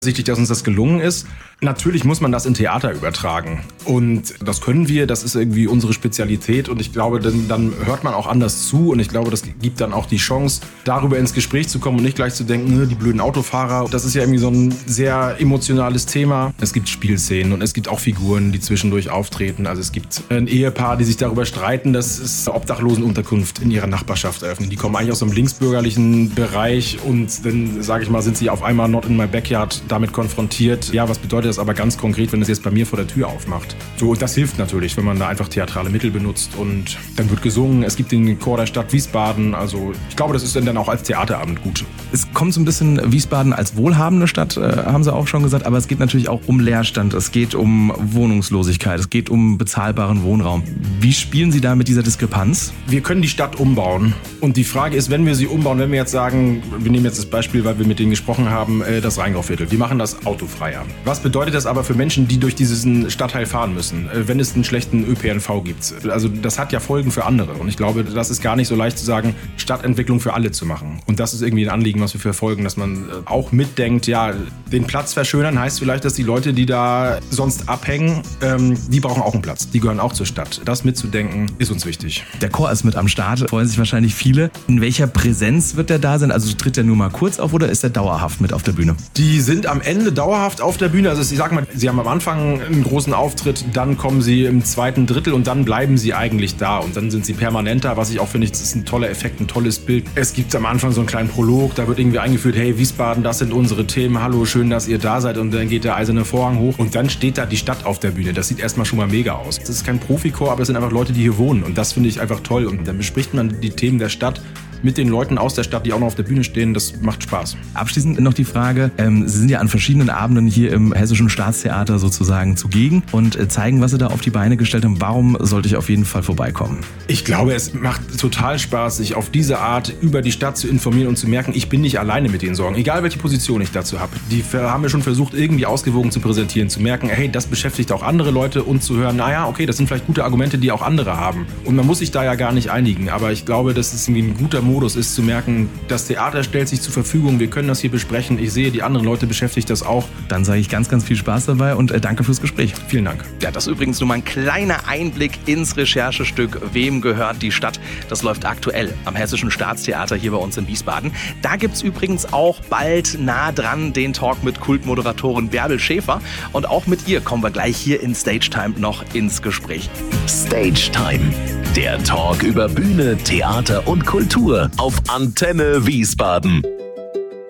Sichtlich, dass uns das gelungen ist. Natürlich muss man das in Theater übertragen. Und das können wir, das ist irgendwie unsere Spezialität. Und ich glaube, dann hört man auch anders zu. Und ich glaube, das gibt dann auch die Chance, darüber ins Gespräch zu kommen und nicht gleich zu denken, die blöden Autofahrer. Das ist ja irgendwie so ein sehr emotionales Thema. Es gibt Spielszenen und es gibt auch Figuren, die zwischendurch auftreten. Also es gibt ein Ehepaar, die sich darüber streiten, dass es eine Obdachlosenunterkunft in ihrer Nachbarschaft eröffnen. Die kommen eigentlich aus so einem linksbürgerlichen Bereich und dann, sage ich mal, sind sie auf einmal not in my backyard damit konfrontiert. Ja, was bedeutet das aber ganz konkret, wenn es jetzt bei mir vor der Tür aufmacht? So, und das hilft natürlich, wenn man da einfach theatrale Mittel benutzt und dann wird gesungen. Es gibt den Chor der Stadt Wiesbaden. Also ich glaube, das ist dann auch als Theaterabend gut. Es kommt so ein bisschen Wiesbaden als wohlhabende Stadt, haben Sie auch schon gesagt, aber es geht natürlich auch um Leerstand, es geht um Wohnungslosigkeit, es geht um bezahlbaren Wohnraum. Wie spielen Sie da mit dieser Diskrepanz? Wir können die Stadt umbauen und die Frage ist, wenn wir sie umbauen, wenn wir jetzt sagen, wir nehmen jetzt das Beispiel, weil wir mit denen gesprochen haben, das Rheingauviertel. Wir machen das autofreier. Was bedeutet das aber für Menschen, die durch diesen Stadtteil fahren müssen, wenn es einen schlechten ÖPNV gibt? Also das hat ja Folgen für andere und ich glaube, das ist gar nicht so leicht zu sagen, Stadtentwicklung für alle zu machen. Und das ist irgendwie ein Anliegen, was wir verfolgen, dass man auch mitdenkt, ja, den Platz verschönern heißt vielleicht, dass die Leute, die da sonst abhängen, die brauchen auch einen Platz. Die gehören auch zur Stadt. Das mitzudenken ist uns wichtig. Der Chor ist mit am Start, freuen sich wahrscheinlich viele. In welcher Präsenz wird der da sein? Also tritt der nur mal kurz auf oder ist der dauerhaft mit auf der Bühne? Die sind am Ende dauerhaft auf der Bühne. Also ich sag mal, sie haben am Anfang einen großen Auftritt, dann kommen sie im zweiten Drittel und dann bleiben sie eigentlich da. Und dann sind sie permanenter, was ich auch finde, das ist ein toller Effekt, ein tolles Bild. Es gibt am Anfang so einen kleinen Prolog, da wird irgendwie eingeführt, hey Wiesbaden, das sind unsere Themen, hallo, schön, dass ihr da seid. Und dann geht der eiserne Vorhang hoch und dann steht da die Stadt auf der Bühne. Das sieht erstmal schon mal mega aus. Das ist kein Profichor, aber es sind einfach Leute, die hier wohnen. Und das finde ich einfach toll. Und dann bespricht man die Themen der Stadt mit den Leuten aus der Stadt, die auch noch auf der Bühne stehen. Das macht Spaß. Abschließend noch die Frage, Sie sind ja an verschiedenen Abenden hier im Hessischen Staatstheater sozusagen zugegen und zeigen, was Sie da auf die Beine gestellt haben. Warum sollte ich auf jeden Fall vorbeikommen? Ich glaube, es macht total Spaß, sich auf diese Art über die Stadt zu informieren und zu merken, ich bin nicht alleine mit den Sorgen, egal welche Position ich dazu habe. Die haben wir schon versucht, irgendwie ausgewogen zu präsentieren, zu merken, hey, das beschäftigt auch andere Leute und zu hören, naja, okay, das sind vielleicht gute Argumente, die auch andere haben. Und man muss sich da ja gar nicht einigen, aber ich glaube, das ist irgendwie ein guter Modus ist, zu merken, das Theater stellt sich zur Verfügung, wir können das hier besprechen. Ich sehe, die anderen Leute beschäftigt das auch. Dann sage ich ganz, ganz viel Spaß dabei und danke fürs Gespräch. Vielen Dank. Ja, das ist übrigens nur mal ein kleiner Einblick ins Recherchestück Wem gehört die Stadt? Das läuft aktuell am Hessischen Staatstheater hier bei uns in Wiesbaden. Da gibt es übrigens auch bald nah dran den Talk mit Kultmoderatorin Bärbel Schäfer und auch mit ihr kommen wir gleich hier in Stage Time noch ins Gespräch. Stage Time, der Talk über Bühne, Theater und Kultur auf Antenne Wiesbaden.